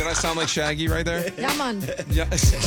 Did I sound like Shaggy right there? Yeah, man. Yeah.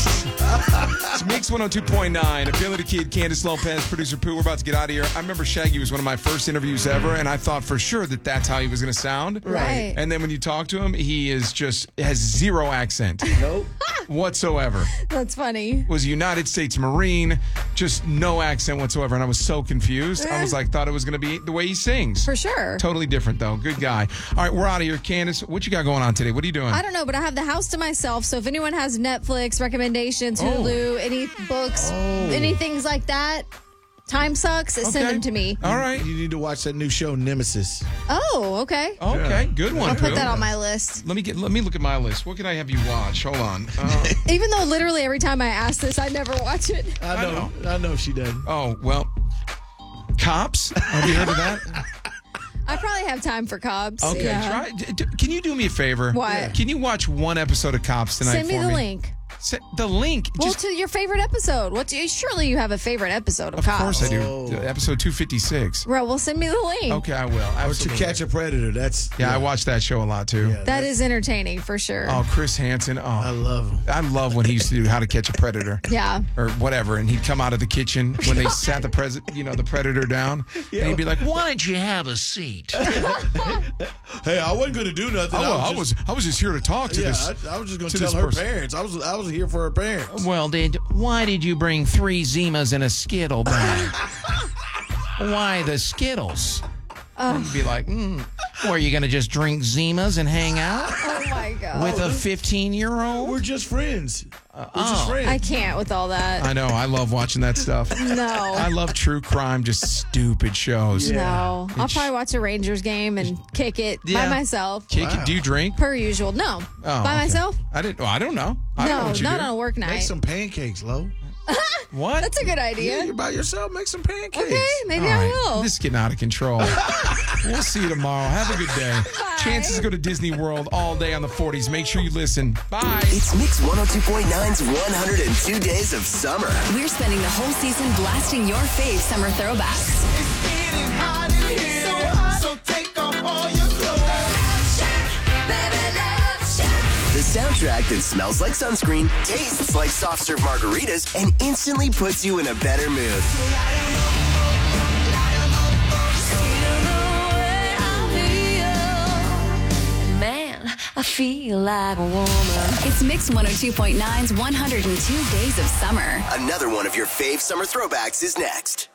It's Mix 102.9. Ability Kid, Candace Lopez, producer Pooh. We're about to get out of here. I remember Shaggy was one of my first interviews ever, and I thought for sure that that's how he was going to sound. Right. And then when you talk to him, he is just has zero accent. Nope. Whatsoever. That's funny. Was a United States Marine, just no accent whatsoever. And I was so confused. I was like, thought it was going to be the way he sings. For sure. Totally different, though. Good guy. All right, we're out of here. Candace, what you got going on today? What are you doing? I don't know, but I have the house to myself. So if anyone has Netflix recommendations, Hulu, any books, any things like that, time sucks, send them to me. All right. You need to watch that new show, Nemesis. Oh, okay. Okay, good one. I'll put Pooh. that on my list. Let me look at my list. What can I have you watch? Hold on. Even though literally every time I ask this, I never watch it. I know she does. Oh, well, Cops. Have you heard of that? I probably have time for Cops. Okay, Yeah. try. Can you do me a favor? What? Yeah. Can you watch one episode of Cops tonight Send me for the link. The link. Well, to your favorite episode. Surely you have a favorite episode of Of Cops. course I do. Episode 256. Right, well, send me the link. Okay, I will. Or Absolutely. To Catch a Predator. That's I watch that show a lot too. Yeah, That is entertaining for sure. Oh, Chris Hansen. Oh, I love him. I love when he used to do How to Catch a Predator. Yeah. Or whatever, and he'd come out of the kitchen when they sat the the predator down, and he'd be like, "Why don't you have a seat?" Hey, I wasn't going to do nothing. I was just here to talk to this. I was just going to to tell this her person. parents. I was here for her parents. Well, why did you bring 3 Zimas in a Skittle bag? Why the Skittles? You'd be like, Or are you going to just drink Zimas and hang out Oh, my God. with a 15-year-old? We're just friends. We're just friends. I can't with all that. I know. I love watching that stuff. No. I love true crime, just stupid shows. No. I'll probably watch a Rangers game and kick it by myself. Kick it. Do you drink? Per usual. No. Oh, by okay. myself? I don't know. I don't know No, what you not do. on a work Make night. some pancakes, Lo. What? That's a good Yeah, idea. you're by yourself. Make some pancakes. Okay, maybe All I right. will. This is getting out of control. We'll see you tomorrow. Have a good day. Bye. Chances go to Disney World all day on the 40s. Make sure you listen. Bye. It's Mix 102.9's 102 Days of Summer. We're spending the whole season blasting your fave summer throwbacks. The soundtrack that smells like sunscreen, tastes like soft serve margaritas, and instantly puts you in a better mood. Man, I feel like a woman. It's Mix 102.9's 102 Days of Summer. Another one of your fave summer throwbacks is next.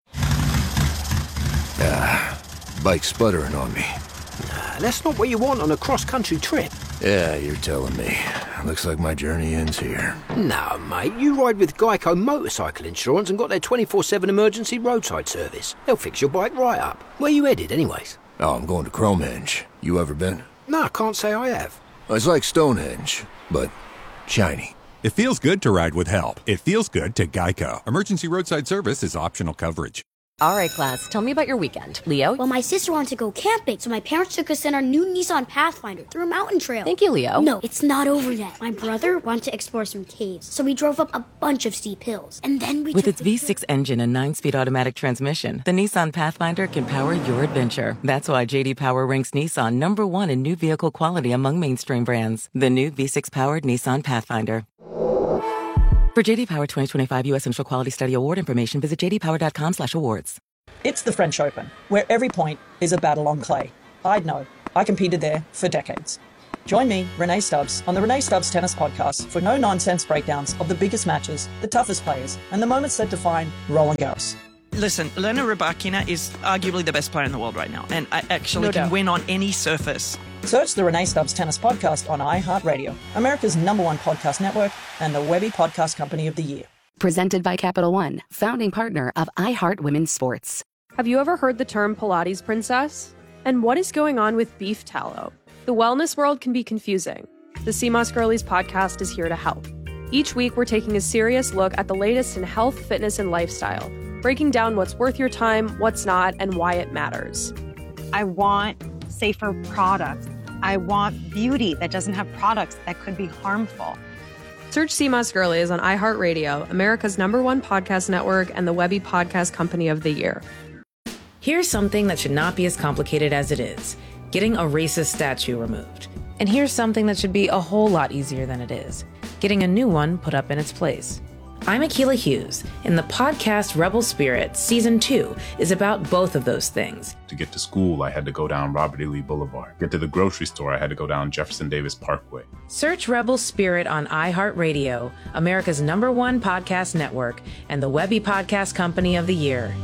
Bike sputtering on me. That's not what you want on a cross-country trip. Yeah, you're telling me. Looks like my journey ends here. No, mate, you ride with Geico Motorcycle Insurance and got their 24/7 emergency roadside service. They'll fix your bike right up. Where you headed, anyways? Oh, I'm going to Cromehenge. You ever been? No, I can't say I have. It's like Stonehenge, but shiny. It feels good to ride with help. It feels good to Geico. Emergency roadside service is optional coverage. All right, class, tell me about your weekend. Leo? Well, my sister wanted to go camping, so my parents took us in our new Nissan Pathfinder through a mountain trail. Thank you, Leo. No, it's not over yet. My brother wanted to explore some caves, so we drove up a bunch of steep hills. And then we With took its V6 engine and 9-speed automatic transmission, the Nissan Pathfinder can power your adventure. That's why J.D. Power ranks Nissan #1 in new vehicle quality among mainstream brands. The new V6-powered Nissan Pathfinder. For J.D. Power 2025 U.S. Central Quality Study Award information, visit jdpower.com/awards. It's the French Open, where every point is a battle on clay. I'd know. I competed there for decades. Join me, Renee Stubbs, on the Renee Stubbs Tennis Podcast for no-nonsense breakdowns of the biggest matches, the toughest players, and the moments that define Roland Garros. Listen, Elena Rybakina is arguably the best player in the world right now, and I actually can win on any surface. Search the Renee Stubbs Tennis Podcast on iHeartRadio, America's #1 podcast network, and the Webby Podcast Company of the Year. Presented by Capital One, founding partner of iHeart Women's Sports. Have you ever heard the term Pilates princess? And what is going on with beef tallow? The wellness world can be confusing. The CMOS Girlies podcast is here to help. Each week, we're taking a serious look at the latest in health, fitness, and lifestyle, breaking down what's worth your time, what's not, and why it matters. I want safer products. I want beauty that doesn't have products that could be harmful. Search CMOS Girlies on iHeartRadio, America's #1 podcast network, and the Webby Podcast Company of the Year. Here's something that should not be as complicated as it is: getting a racist statue removed. And here's something that should be a whole lot easier than it is: getting a new one put up in its place. I'm Akilah Hughes, and the podcast Rebel Spirit Season 2 is about both of those things. To get to school, I had to go down Robert E. Lee Boulevard. Get to the grocery store, I had to go down Jefferson Davis Parkway. Search Rebel Spirit on iHeartRadio, America's #1 podcast network, and the Webby Podcast Company of the Year.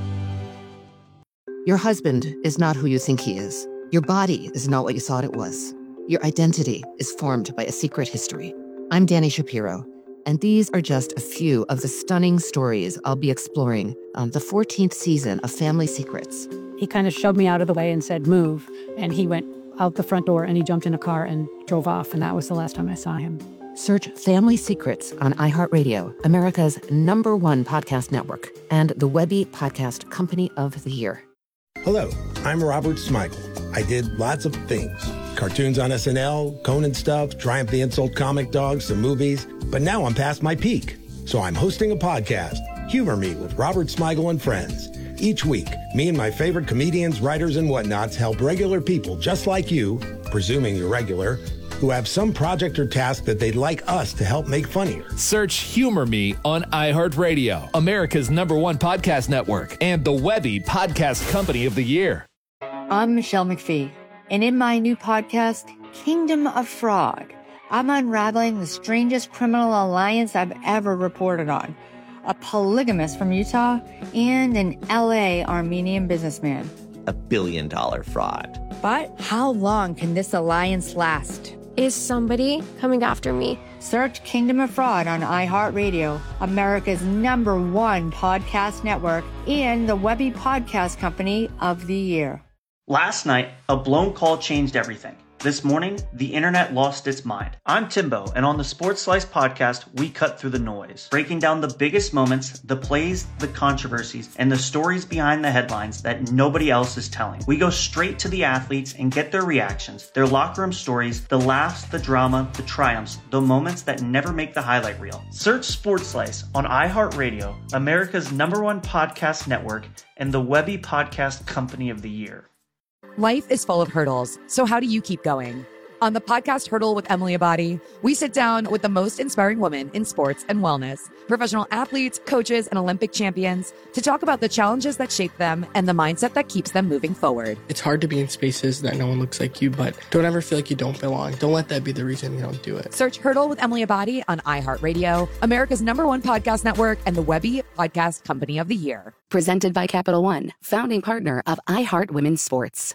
Your husband is not who you think he is. Your body is not what you thought it was. Your identity is formed by a secret history. I'm Dani Shapiro, and these are just a few of the stunning stories I'll be exploring on the 14th season of Family Secrets. He kind of shoved me out of the way and said, move. And he went out the front door and he jumped in a car and drove off. And that was the last time I saw him. Search Family Secrets on iHeartRadio, America's #1 podcast network, and the Webby Podcast Company of the Year. Hello, I'm Robert Smigel. I did lots of things. Cartoons on SNL, Conan stuff, Triumph the Insult Comic Dog, some movies. But now I'm past my peak. So I'm hosting a podcast, Humor Me with Robert Smigel and Friends. Each week, me and my favorite comedians, writers, and whatnots help regular people just like you, presuming you're regular, who have some project or task that they'd like us to help make funnier. Search Humor Me on iHeartRadio, America's #1 podcast network, and the Webby Podcast Company of the Year. I'm Michelle McPhee, and in my new podcast, Kingdom of Frog, I'm unraveling the strangest criminal alliance I've ever reported on. A polygamist from Utah and an LA Armenian businessman. $1 billion fraud. But how long can this alliance last? Is somebody coming after me? Search Kingdom of Fraud on iHeartRadio, America's #1 podcast network, and the Webby Podcast Company of the Year. Last night, a blown call changed everything. This morning, the internet lost its mind. I'm Timbo, and on the Sports Slice podcast, we cut through the noise, breaking down the biggest moments, the plays, the controversies, and the stories behind the headlines that nobody else is telling. We go straight to the athletes and get their reactions, their locker room stories, the laughs, the drama, the triumphs, the moments that never make the highlight reel. Search Sports Slice on iHeartRadio, America's #1 podcast network, and the Webby Podcast Company of the Year. Life is full of hurdles, so how do you keep going? On the podcast Hurdle with Emily Abadi, we sit down with the most inspiring women in sports and wellness, professional athletes, coaches, and Olympic champions to talk about the challenges that shape them and the mindset that keeps them moving forward. It's hard to be in spaces that no one looks like you, but don't ever feel like you don't belong. Don't let that be the reason you don't do it. Search Hurdle with Emily Abadi on iHeartRadio, America's #1 podcast network, and the Webby Podcast Company of the Year. Presented by Capital One, founding partner of iHeart Women's Sports.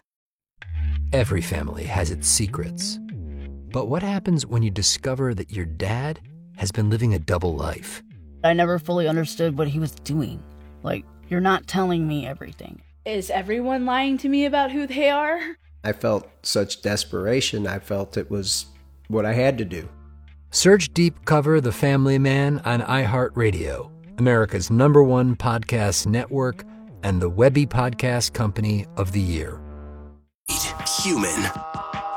Every family has its secrets. But what happens when you discover that your dad has been living a double life? I never fully understood what he was doing. Like, you're not telling me everything. Is everyone lying to me about who they are? I felt such desperation. I felt it was what I had to do. Search Deep Cover The Family Man on iHeartRadio, America's #1 podcast network, and the Webby Podcast Company of the Year. Human.